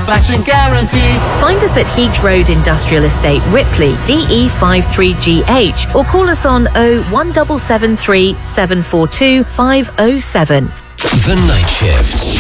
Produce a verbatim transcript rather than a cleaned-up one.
satisfaction guarantee. Find us at Heags Road Industrial Estate, Ripley, D E five three G H, or call us on oh one seven seven three seven four two five oh seven. The Night Shift.